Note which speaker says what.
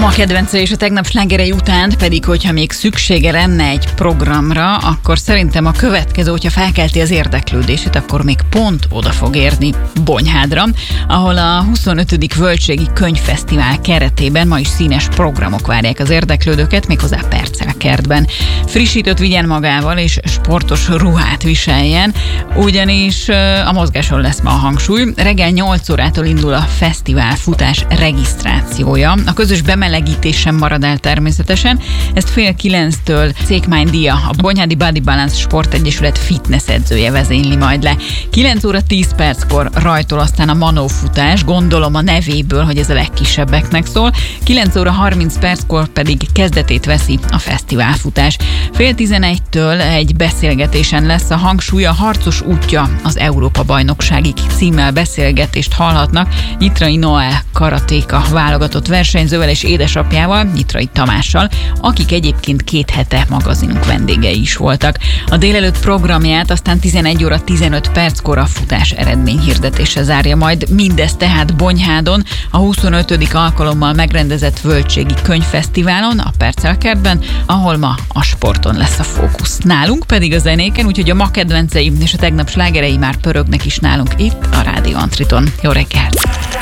Speaker 1: ma kedvence és a tegnap slágerei után pedig, hogyha még szüksége lenne egy programra, akkor szerintem a következő, hogyha felkelti az érdeklődését, akkor még pont oda fog érni Bonyhádra, ahol a 25. Völgységi Könyvfesztivál keretében ma is színes programok várják az érdeklődőket, méghozzá Percelkertben. Frissítőt vigyen magával és sportos ruhát viseljen, ugyanis a mozgáson lesz ma a hangsúly. Reggel 8 órától indul a fesztivál futás regisztrációja. A közös bemelegítés sem marad el természetesen. Ezt 8:30-től Székmány Dia, a Bonyhádi Body Balance Sportegyesület fitness edzője vezényli majd le. 9 óra 10 perckor rajtol aztán a manófutás, gondolom a nevéből, hogy ez a legkisebbeknek szól. 9 óra 30 perckor pedig kezdetét veszi a fesztiválfutás. 10:30-től egy beszélgetésen lesz a hangsúly, a harcos útja az Európa-bajnokságig címmel beszélgetést hallhatnak Nyitrai Noel karatéka válogatott versenyzővel és édesapjával, Nyitrai Tamással, akik egyébként 2 hete magazinunk vendégei is voltak. A délelőtt programját aztán 11 óra 15 perckor a futás eredményhirdetése zárja majd. Mindez tehát Bonyhádon, a 25. alkalommal megrendezett Völgységi Könyvfesztiválon, a Percelkertben, ahol ma a sporton lesz a fókusz. Nálunk pedig a zenéken, úgyhogy a ma kedvencei és a tegnap slágerei már pörögnek is nálunk itt a Rádió Antriton. Jó reggelt!